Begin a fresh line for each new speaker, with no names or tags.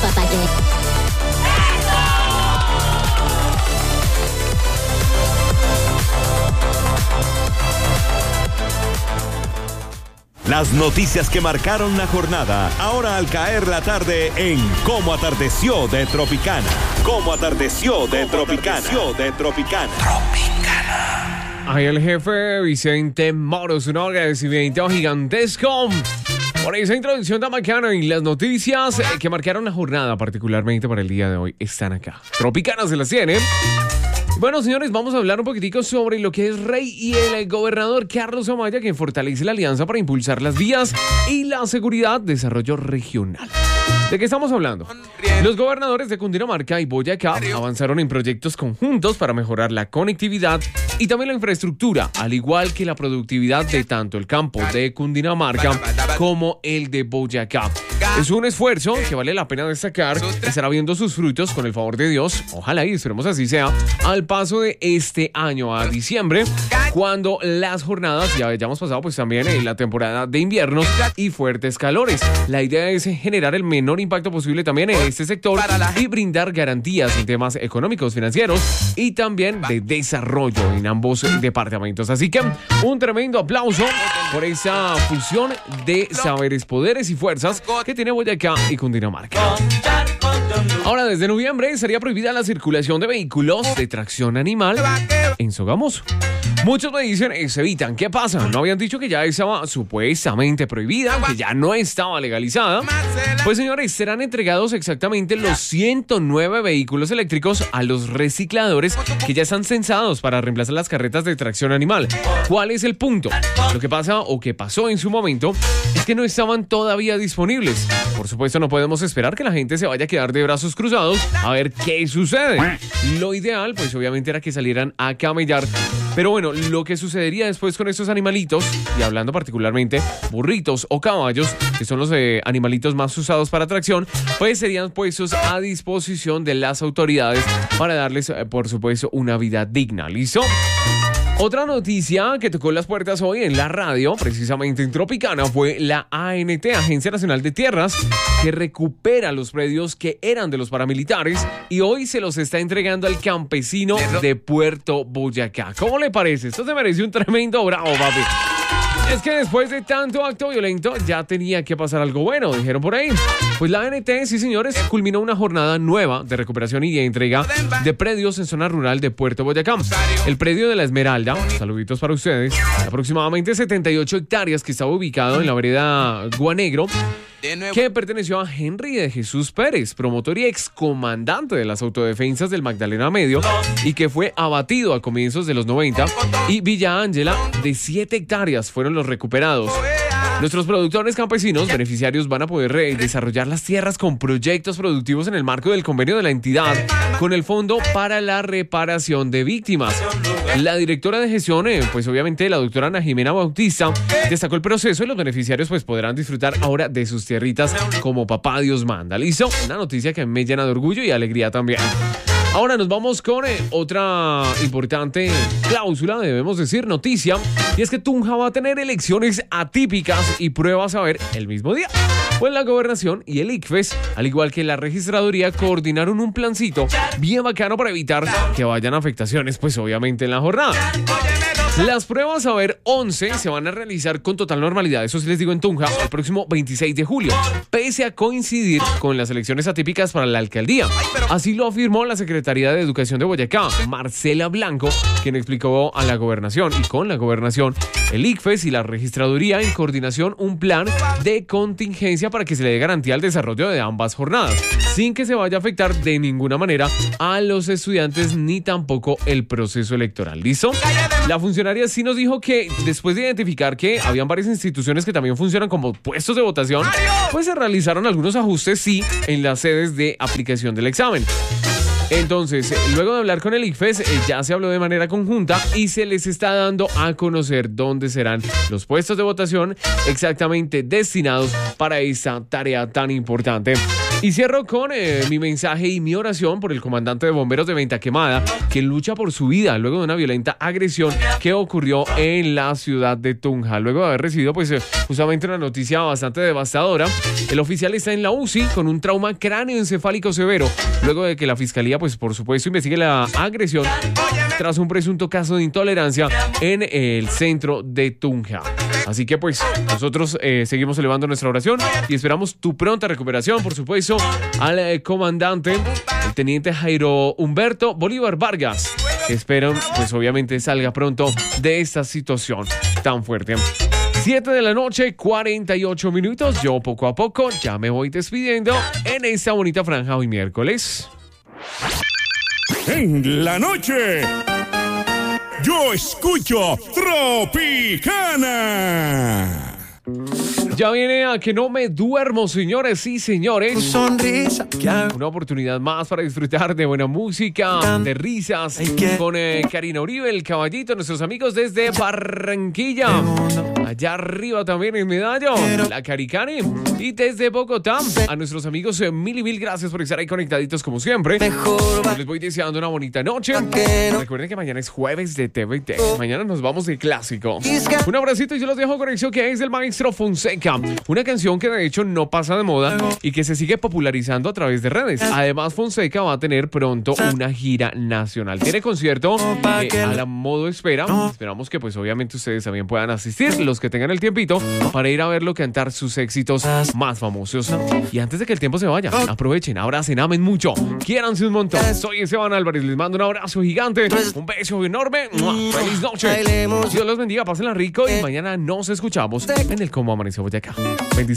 Las noticias que marcaron la jornada, ahora al caer la tarde en Cómo Atardeció de Tropicana. Cómo Atardeció de Tropicana.
Ay, el jefe Vicente Moros, un agradecimiento gigantesco por esa introducción tan bacana, y las noticias que marcaron la jornada, particularmente para el día de hoy, están acá. Tropicana se las tiene. Bueno, señores, vamos a hablar un poquitico sobre lo que es Rey y el gobernador Carlos Amaya, quien fortalece la alianza para impulsar las vías y la seguridad, desarrollo regional. ¿De qué estamos hablando? Los gobernadores de Cundinamarca y Boyacá avanzaron en proyectos conjuntos para mejorar la conectividad y también la infraestructura, al igual que la productividad de tanto el campo de Cundinamarca como el de Boyacá. Es un esfuerzo que vale la pena destacar, que estará viendo sus frutos con el favor de Dios, ojalá y esperemos así sea, al paso de este año a diciembre, cuando las jornadas, ya hayamos pasado pues también en la temporada de inviernos y fuertes calores. La idea es generar el menor impacto posible también en este sector y brindar garantías en temas económicos, financieros y también de desarrollo en ambos departamentos. Así que un tremendo aplauso por esa fusión de saberes, poderes y fuerzas que tiene Boyacá y Cundinamarca. Ahora, desde noviembre sería prohibida la circulación de vehículos de tracción animal en Sogamoso. Muchos me dicen, se evitan. ¿Qué pasa? ¿No habían dicho que ya estaba supuestamente prohibida, que ya no estaba legalizada? Pues, señores, serán entregados exactamente los 109 vehículos eléctricos a los recicladores que ya están censados para reemplazar las carretas de tracción animal. ¿Cuál es el punto? Lo que pasa o que pasó en su momento es que no estaban todavía disponibles. Por supuesto, no podemos esperar que la gente se vaya a quedar de brazos cruzados a ver qué sucede. Lo ideal, pues obviamente, era que salieran a camellar. Pero bueno, lo que sucedería después con estos animalitos, y hablando particularmente burritos o caballos, que son los animalitos más usados para tracción, pues serían puestos a disposición de las autoridades para darles, por supuesto, una vida digna. ¿Listo? Otra noticia que tocó las puertas hoy en la radio, precisamente en Tropicana, fue la ANT, Agencia Nacional de Tierras, que recupera los predios que eran de los paramilitares y hoy se los está entregando al campesino de Puerto Boyacá. ¿Cómo le parece? Esto se merece un tremendo bravo, papi. Es que después de tanto acto violento ya tenía que pasar algo bueno, dijeron por ahí. Pues la ANT, sí señores, culminó una jornada nueva de recuperación y entrega de predios en zona rural de Puerto Boyacá. El predio de La Esmeralda, saluditos para ustedes, aproximadamente 78 hectáreas que estaba ubicado en la vereda Guanegro, que perteneció a Henry de Jesús Pérez, promotor y excomandante de las autodefensas del Magdalena Medio, y que fue abatido a comienzos de los 90, y Villa Ángela, de 7 hectáreas, fueron los recuperados. Nuestros productores campesinos beneficiarios van a poder desarrollar las tierras con proyectos productivos en el marco del convenio de la entidad con el Fondo para la Reparación de Víctimas. La directora de gestión, pues obviamente la doctora Ana Jimena Bautista, destacó el proceso y los beneficiarios pues podrán disfrutar ahora de sus tierritas como papá Dios manda. ¿Listo? Una noticia que me llena de orgullo y alegría también. Ahora nos vamos con otra importante cláusula, debemos decir, noticia, y es que Tunja va a tener elecciones atípicas y pruebas a ver el mismo día. Pues la gobernación y el ICFES, al igual que la registraduría, coordinaron un plancito bien bacano para evitar que vayan afectaciones, pues obviamente en la jornada. Las pruebas a ver 11 se van a realizar con total normalidad, eso sí les digo, en Tunja, el próximo 26 de julio, pese a coincidir con las elecciones atípicas para la alcaldía. Así lo afirmó la Secretaría de Educación de Boyacá, Marcela Blanco, quien explicó a la gobernación y con la gobernación, el ICFES y la registraduría en coordinación un plan de contingencia para que se le dé garantía al desarrollo de ambas jornadas, sin que se vaya a afectar de ninguna manera a los estudiantes ni tampoco el proceso electoral. ¿Listo? La funcionaria sí nos dijo que después de identificar que habían varias instituciones que también funcionan como puestos de votación, pues se realizaron algunos ajustes, sí, en las sedes de aplicación del examen. Entonces, luego de hablar con el ICFES, ya se habló de manera conjunta y se les está dando a conocer dónde serán los puestos de votación exactamente destinados para esta tarea tan importante. Y cierro con mi mensaje y mi oración por el comandante de bomberos de Venta Quemada, que lucha por su vida luego de una violenta agresión que ocurrió en la ciudad de Tunja. Luego de haber recibido pues justamente una noticia bastante devastadora, el oficial está en la UCI con un trauma cráneoencefálico severo, luego de que la fiscalía pues por supuesto investigue la agresión tras un presunto caso de intolerancia en el centro de Tunja. Así que pues nosotros seguimos elevando nuestra oración y esperamos tu pronta recuperación, por supuesto, al comandante, el teniente Jairo Humberto Bolívar Vargas. Espero pues obviamente salga pronto de esta situación tan fuerte. 7 de la noche, 48 minutos. Yo poco a poco ya me voy despidiendo en esta bonita franja hoy miércoles.
En la noche, yo escucho Tropicana.
Ya viene A Que No Me Duermo, señores y señores.
Sonrisa,
una oportunidad más para disfrutar de buena música, de risas, con Karina Uribe, el caballito, nuestros amigos desde Barranquilla. Allá arriba también en Medallo, la Caricani. Y desde Bogotá, a nuestros amigos, mil gracias por estar ahí conectaditos como siempre. Les voy deseando una bonita noche. Recuerden que mañana es jueves de TVT. Mañana nos vamos de clásico. Un abracito y yo los dejo con eso que es del maestro Fonseca. Una canción que de hecho no pasa de moda y que se sigue popularizando a través de redes. Además, Fonseca va a tener pronto una gira nacional. Tiene concierto a la modo espera. Esperamos que pues obviamente ustedes también puedan asistir, los que tengan el tiempito, para ir a verlo cantar sus éxitos más famosos. Y antes de que el tiempo se vaya, aprovechen, abracen, amen mucho, quiéranse un montón. Soy Esteban Álvarez, les mando un aabrazo gigante, un beso enorme. Feliz noche. Dios los bendiga, pásenla rico y mañana nos escuchamos en el Cómo Amaneció Boyacá. Bendiciones.